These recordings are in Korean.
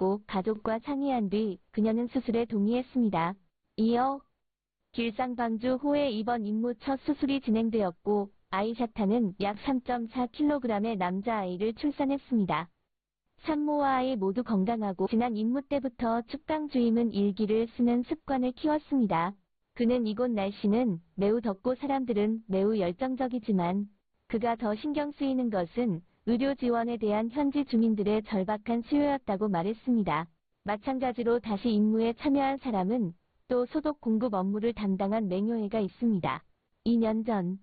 받고 가족과 상의한 뒤 그녀는 수술에 동의했습니다. 이어 길상방주호의 이번 임무 첫 수술이 진행되었고 아이샤타는 약 3.4kg의 남자아이를 출산했습니다. 산모와 아이 모두 건강하고 지난 임무 때부터 축방주임은 일기를 쓰는 습관을 키웠습니다. 그는 이곳 날씨는 매우 덥고 사람들은 매우 열정적이지만 그가 더 신경 쓰이는 것은 의료 지원에 대한 현지 주민들의 절박한 수요였다고 말했습니다. 마찬가지로 다시 임무에 참여한 사람은 또 소독 공급 업무를 담당한 맹요해가 있습니다. 2년 전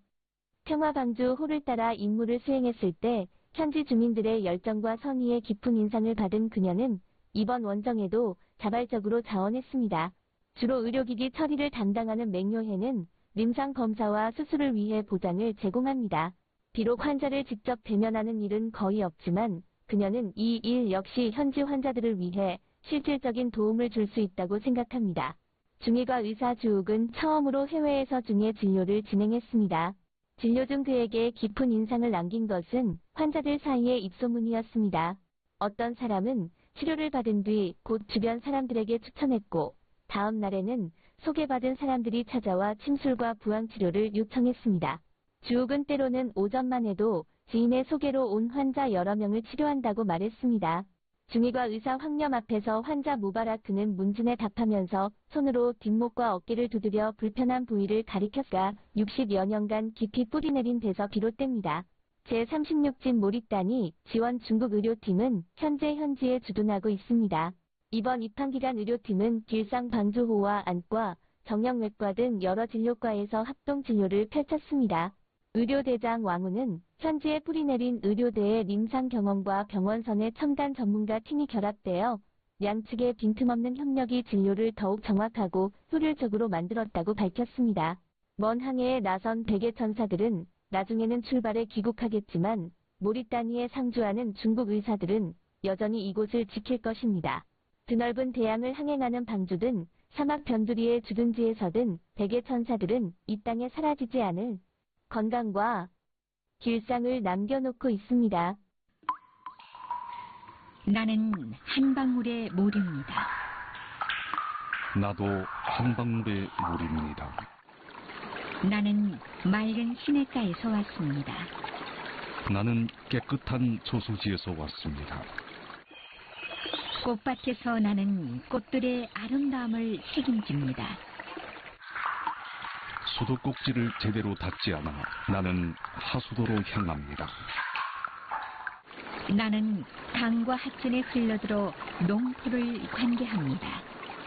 평화방주호를 따라 임무를 수행했을 때 현지 주민들의 열정과 성의에 깊은 인상을 받은 그녀는 이번 원정에도 자발적으로 자원했습니다. 주로 의료기기 처리를 담당하는 맹요해는 임상 검사와 수술을 위해 보장을 제공합니다. 비록 환자를 직접 대면하는 일은 거의 없지만 그녀는 이 일 역시 현지 환자들을 위해 실질적인 도움을 줄 수 있다고 생각합니다. 중의과 의사 주욱은 처음으로 해외에서 중의 진료를 진행했습니다. 진료 중 그에게 깊은 인상을 남긴 것은 환자들 사이의 입소문이었습니다. 어떤 사람은 치료를 받은 뒤 곧 주변 사람들에게 추천했고 다음 날에는 소개받은 사람들이 찾아와 침술과 부항치료를 요청했습니다. 주욱은 때로는 오전만 해도 지인의 소개로 온 환자 여러 명을 치료한다고 말했습니다. 중의과 의사 황념 앞에서 환자 무바라크는 문진에 답하면서 손으로 뒷목과 어깨를 두드려 불편한 부위를 가리켰으나 60여 년간 깊이 뿌리내린 데서 비롯됩니다. 제36진 모리따니 지원 중국 의료팀은 현재 현지에 주둔하고 있습니다. 이번 입항기간 의료팀은 길상방주호와 안과, 정형외과 등 여러 진료과에서 합동진료를 펼쳤습니다. 의료대장 왕우는 현지에 뿌리내린 의료대의 임상 경험과 병원선의 첨단 전문가 팀이 결합되어 양측의 빈틈없는 협력이 진료를 더욱 정확하고 효율적으로 만들었다고 밝혔습니다. 먼 항해에 나선 백의 천사들은 나중에는 출발해 귀국하겠지만 모리따니에 상주하는 중국 의사들은 여전히 이곳을 지킬 것입니다. 드넓은 대양을 항행하는 방주든 사막 변두리의 주둔지에서든 백의 천사들은 이 땅에 사라지지 않을 건강과 길상을 남겨놓고 있습니다. 나는 한 방울의 물입니다. 나도 한 방울의 물입니다. 나는 맑은 시냇가에서 왔습니다. 나는 깨끗한 저수지에서 왔습니다. 꽃밭에서 나는 꽃들의 아름다움을 책임집니다. 수도꼭지를 제대로 닫지 않아 나는 하수도로 향합니다. 나는 강과 하천에 흘러들어 농토를 관계합니다.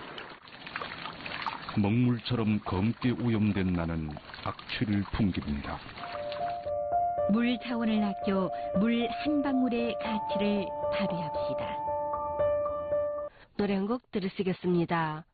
먹물처럼 검게 오염된 나는 악취를 풍깁니다. 물 자원을 아껴 물 한 방울의 가치를 발휘합시다. 노래 한 곡 들으시겠습니다.